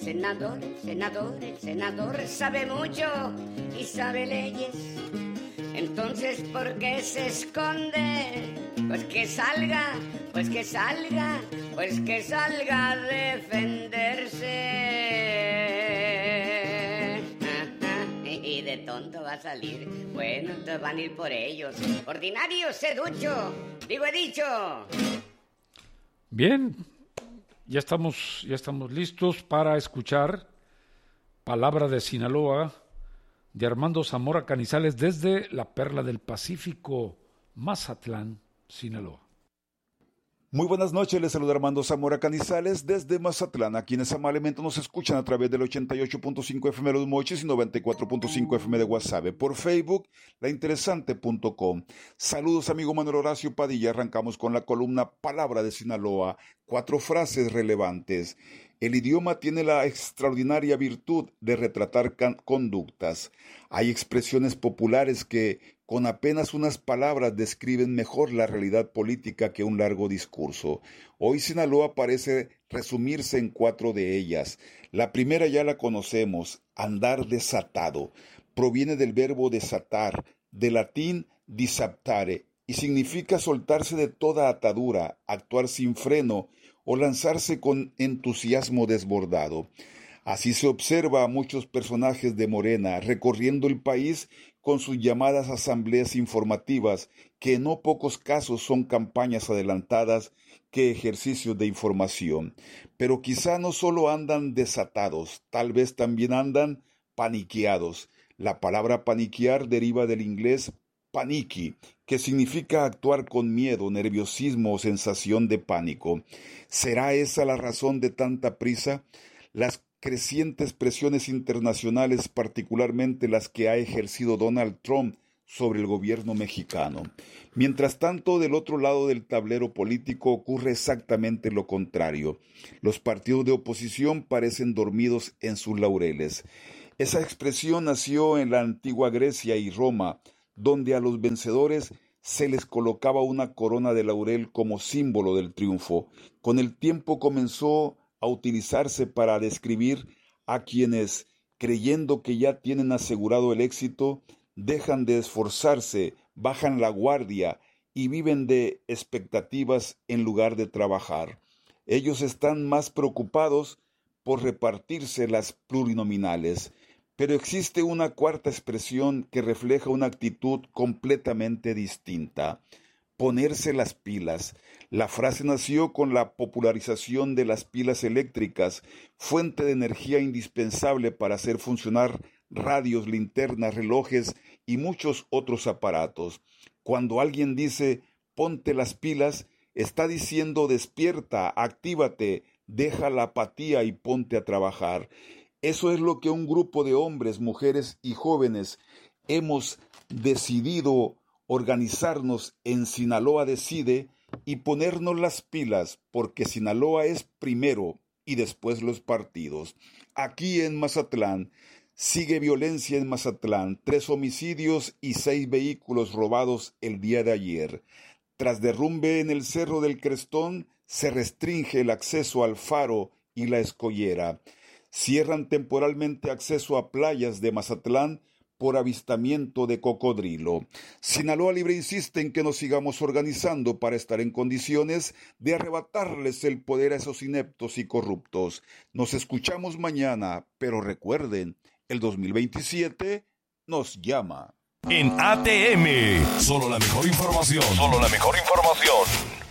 el senador sabe mucho y sabe leyes. Entonces, ¿por qué se esconde? Pues que salga a defenderse. Y de tonto va a salir. Bueno, entonces van a ir por ellos. Ordinario, seducho. Digo, he dicho. Bien, ya estamos listos para escuchar Palabra de Sinaloa de Armando Zamora Canizales desde la Perla del Pacífico, Mazatlán, Sinaloa. Muy buenas noches, les saluda Armando Zamora Canizales desde Mazatlán, a quienes amablemente nos escuchan a través del 88.5 FM de Los Mochis y 94.5 FM de Guasave, por Facebook, lainteresante.com. Saludos, amigo Manuel Horacio Padilla. Arrancamos con la columna Palabra de Sinaloa, 4 frases relevantes. El idioma tiene la extraordinaria virtud de retratar conductas. Hay expresiones populares que, con apenas unas palabras, describen mejor la realidad política que un largo discurso. Hoy Sinaloa parece resumirse en 4 de ellas. La primera ya la conocemos: andar desatado. Proviene del verbo desatar, del latín disaptare, y significa soltarse de toda atadura, actuar sin freno o lanzarse con entusiasmo desbordado. Así se observa a muchos personajes de Morena recorriendo el país con sus llamadas asambleas informativas, que en no pocos casos son campañas adelantadas que ejercicios de información. Pero quizá no solo andan desatados, tal vez también andan paniqueados. La palabra paniquear deriva del inglés panicky, que significa actuar con miedo, nerviosismo o sensación de pánico. ¿Será esa la razón de tanta prisa? Las crecientes presiones internacionales, particularmente las que ha ejercido Donald Trump sobre el gobierno mexicano. Mientras tanto, del otro lado del tablero político ocurre exactamente lo contrario. Los partidos de oposición parecen dormidos en sus laureles. Esa expresión nació en la antigua Grecia y Roma, donde a los vencedores se les colocaba una corona de laurel como símbolo del triunfo. Con el tiempo comenzó a utilizarse para describir a quienes, creyendo que ya tienen asegurado el éxito, dejan de esforzarse, bajan la guardia y viven de expectativas en lugar de trabajar. Ellos están más preocupados por repartirse las plurinominales. Pero existe una cuarta expresión que refleja una actitud completamente distinta: ponerse las pilas. La frase nació con la popularización de las pilas eléctricas, fuente de energía indispensable para hacer funcionar radios, linternas, relojes y muchos otros aparatos. Cuando alguien dice ponte las pilas, está diciendo despierta, actívate, deja la apatía y ponte a trabajar. Eso es lo que un grupo de hombres, mujeres y jóvenes hemos decidido organizarnos en Sinaloa Decide y ponernos las pilas, porque Sinaloa es primero y después los partidos. Aquí en Mazatlán sigue violencia en Mazatlán, 3 homicidios y 6 vehículos robados el día de ayer. Tras derrumbe en el Cerro del Crestón, se restringe el acceso al Faro y la Escollera. Cierran temporalmente acceso a playas de Mazatlán por avistamiento de cocodrilo. Sinaloa Libre insiste en que nos sigamos organizando para estar en condiciones de arrebatarles el poder a esos ineptos y corruptos. Nos escuchamos mañana, pero recuerden, el 2027 nos llama. En ATM, solo la mejor información.